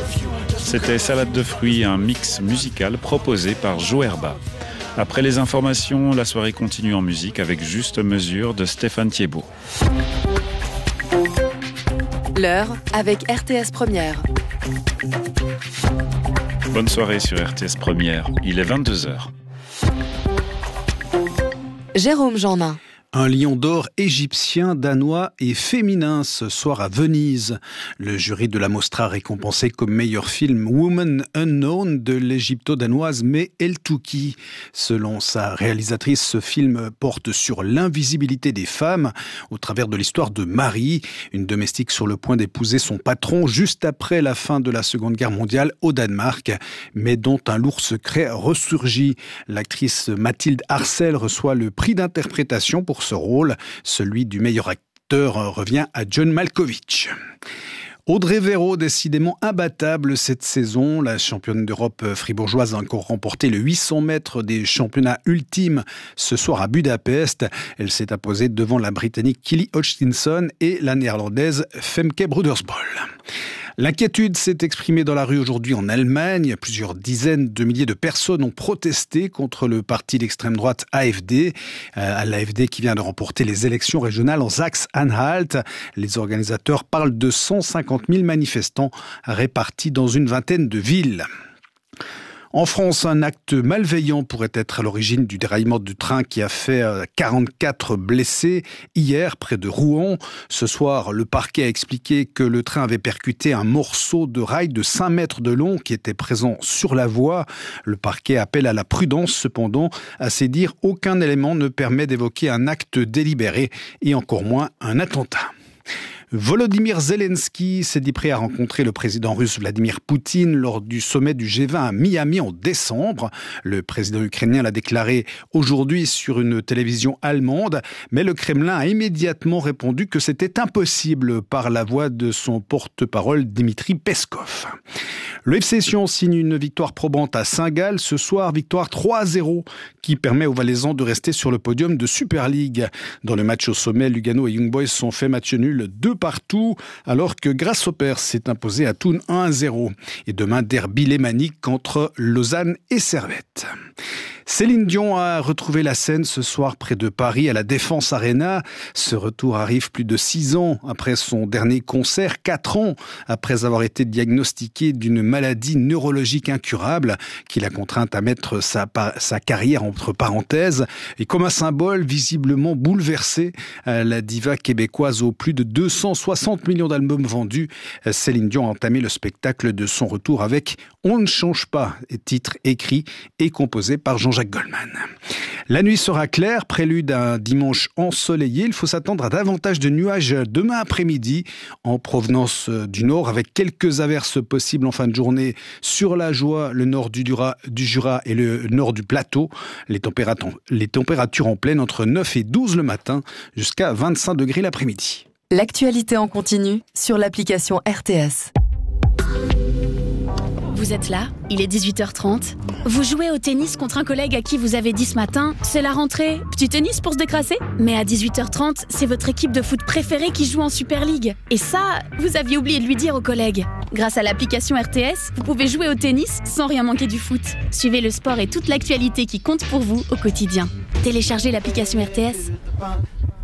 C'était Salade de fruits, un mix musical proposé par Jo Herba. Après les informations, la soirée continue en musique avec Juste Mesure de Stéphane Thiebaud. L'heure avec RTS Première. Bonne soirée sur RTS Première, il est 22h. Jérôme Jeannin. Un lion d'or égyptien, danois et féminin ce soir à Venise. Le jury de la Mostra a récompensé comme meilleur film Woman Unknown de l'égypto-danoise May El-Touki. Selon sa réalisatrice, ce film porte sur l'invisibilité des femmes au travers de l'histoire de Marie, une domestique sur le point d'épouser son patron juste après la fin de la Seconde Guerre mondiale au Danemark, mais dont un lourd secret ressurgit. L'actrice Mathilde Arcel reçoit le prix d'interprétation pour ce rôle. Celui du meilleur acteur revient à John Malkovich. Audrey Véro, décidément imbattable cette saison. La championne d'Europe fribourgeoise a encore remporté le 800 mètres des championnats ultimes ce soir à Budapest. Elle s'est imposée devant la Britannique Kelly Hodgkinson et la Néerlandaise Femke Brudersbol. L'inquiétude s'est exprimée dans la rue aujourd'hui en Allemagne. Plusieurs dizaines de milliers de personnes ont protesté contre le parti d'extrême droite AfD. L'AfD qui vient de remporter les élections régionales en Saxe-Anhalt. Les organisateurs parlent de 150 000 manifestants répartis dans une vingtaine de villes. En France, un acte malveillant pourrait être à l'origine du déraillement du train qui a fait 44 blessés hier près de Rouen. Ce soir, le parquet a expliqué que le train avait percuté un morceau de rail de 5 mètres de long qui était présent sur la voie. Le parquet appelle à la prudence cependant. À ses dires, aucun élément ne permet d'évoquer un acte délibéré et encore moins un attentat. Volodymyr Zelensky s'est dit prêt à rencontrer le président russe Vladimir Poutine lors du sommet du G20 à Miami en décembre. Le président ukrainien l'a déclaré aujourd'hui sur une télévision allemande, mais le Kremlin a immédiatement répondu que c'était impossible par la voix de son porte-parole Dmitri Peskov. Le FC Sion signe une victoire probante à Saint-Gall ce soir, victoire 3-0 qui permet aux Valaisans de rester sur le podium de Super League. Dans le match au sommet, Lugano et Young Boys sont fait match nul 2-2, alors que Grasshopper s'est imposé à Thun 1-0. Et demain, derby lémanique entre Lausanne et Servette. Céline Dion a retrouvé la scène ce soir près de Paris à la Défense Arena. Ce retour arrive plus de 6 ans après son dernier concert, 4 ans après avoir été diagnostiquée d'une maladie neurologique incurable qui l'a contrainte à mettre sa carrière entre parenthèses. Et comme un symbole visiblement bouleversé, la diva québécoise aux plus de 260 millions d'albums vendus, Céline Dion a entamé le spectacle de son retour avec « On ne change pas », titre écrit et composé par Jean-Jacques Goldman. La nuit sera claire, prélude à un dimanche ensoleillé. Il faut s'attendre à davantage de nuages demain après-midi en provenance du nord avec quelques averses possibles en fin de journée sur la Joie, le nord du Jura et le nord du plateau. Les températures en pleine entre 9 et 12 le matin jusqu'à 25 degrés l'après-midi. L'actualité en continu sur l'application RTS. Vous êtes là, il est 18h30. Vous jouez au tennis contre un collègue à qui vous avez dit ce matin « C'est la rentrée, petit tennis pour se décrasser ?» Mais à 18h30, c'est votre équipe de foot préférée qui joue en Super League. Et ça, vous aviez oublié de lui dire au collègue. Grâce à l'application RTS, vous pouvez jouer au tennis sans rien manquer du foot. Suivez le sport et toute l'actualité qui compte pour vous au quotidien. Téléchargez l'application RTS.